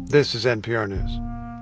This is NPR News.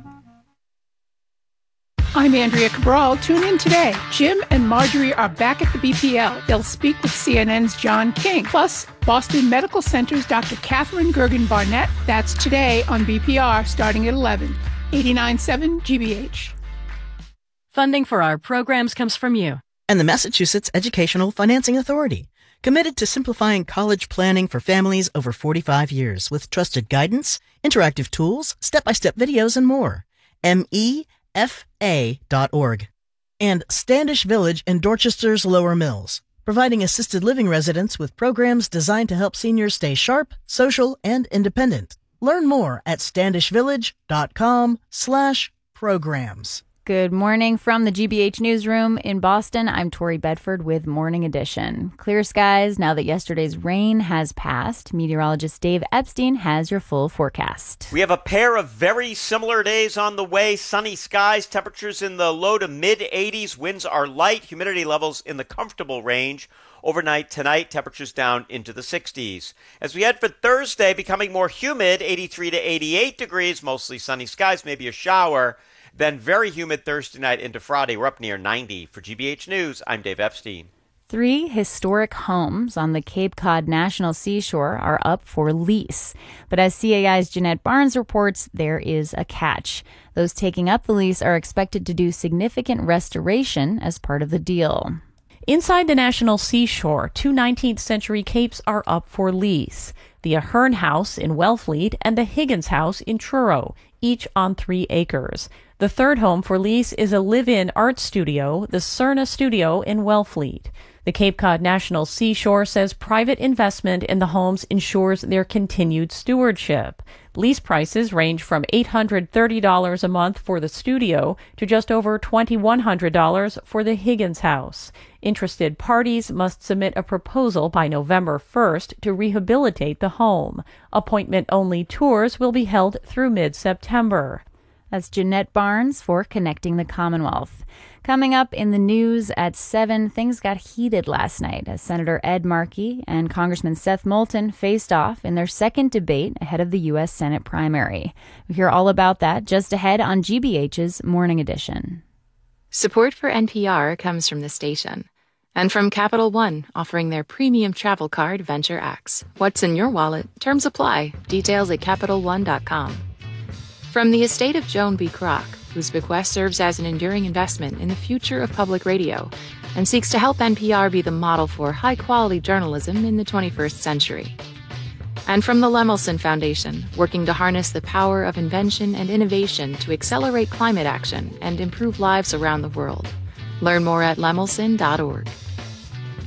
I'm Andrea Cabral. Tune in today. Jim and Marjorie are back at the BPL. They'll speak with CNN's John King. Plus, Boston Medical Center's Dr. Catherine Gergen-Barnett. That's today on BPR starting at 11. 89.7 GBH. Funding for our programs comes from you. And the Massachusetts Educational Financing Authority, committed to simplifying college planning for families over 45 years with trusted guidance, interactive tools, step-by-step videos, and more. MEFA.org. And Standish Village in Dorchester's Lower Mills, providing assisted living residents with programs designed to help seniors stay sharp, social, and independent. Learn more at standishvillage.com/programs. Good morning from the GBH Newsroom in Boston. I'm Tori Bedford with Morning Edition. Clear skies now that yesterday's rain has passed. Meteorologist Dave Epstein has your full forecast. We have a pair of very similar days on the way. Sunny skies, temperatures in the low to mid-80s. Winds are light, humidity levels in the comfortable range. Overnight tonight, temperatures down into the 60s. As we head for Thursday, becoming more humid, 83 to 88 degrees, mostly sunny skies, maybe a shower. Then very humid Thursday night into Friday. We're up near 90. For GBH News, I'm Dave Epstein. 3 historic homes on the Cape Cod National Seashore are up for lease. But as CAI's Jeanette Barnes reports, there is a catch. Those taking up the lease are expected to do significant restoration as part of the deal. Inside the National Seashore, 2 19th century capes are up for lease. The Ahern House in Wellfleet and the Higgins House in Truro, each on 3 acres. The third home for lease is a live-in art studio, the Cerna Studio in Wellfleet. The Cape Cod National Seashore says private investment in the homes ensures their continued stewardship. Lease prices range from $830 a month for the studio to just over $2,100 for the Higgins House. Interested parties must submit a proposal by November 1st to rehabilitate the home. Appointment-only tours will be held through mid-September. That's Jeanette Barnes for Connecting the Commonwealth. Coming up in the news at 7, things got heated last night as Senator Ed Markey and Congressman Seth Moulton faced off in their second debate ahead of the U.S. Senate primary. We hear all about that just ahead on GBH's Morning Edition. Support for NPR comes from the station and from Capital One, offering their premium travel card, Venture X. What's in your wallet? Terms apply. Details at CapitalOne.com. From the estate of Joan B. Kroc, whose bequest serves as an enduring investment in the future of public radio and seeks to help NPR be the model for high-quality journalism in the 21st century. And from the Lemelson Foundation, working to harness the power of invention and innovation to accelerate climate action and improve lives around the world. Learn more at lemelson.org.